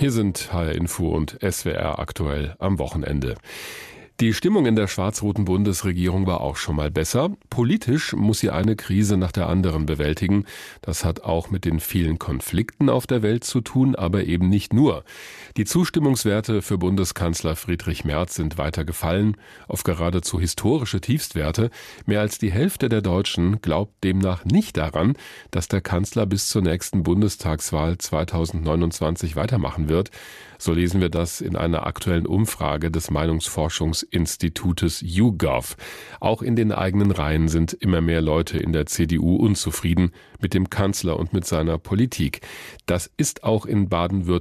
Hier sind HR Info und SWR aktuell am Wochenende. Die Stimmung in der schwarz-roten Bundesregierung war auch schon mal besser. Politisch muss sie eine Krise nach der anderen bewältigen. Das hat auch mit den vielen Konflikten auf der Welt zu tun, aber eben nicht nur. Die Zustimmungswerte für Bundeskanzler Friedrich Merz sind weiter gefallen, auf geradezu historische Tiefstwerte. Mehr als die Hälfte der Deutschen glaubt demnach nicht daran, dass der Kanzler bis zur nächsten Bundestagswahl 2029 weitermachen wird. So lesen wir das in einer aktuellen Umfrage des Meinungsforschungsinstitutes YouGov. Auch in den eigenen Reihen sind immer mehr Leute in der CDU unzufrieden mit dem Kanzler und mit seiner Politik. Das ist auch in Baden-Württemberg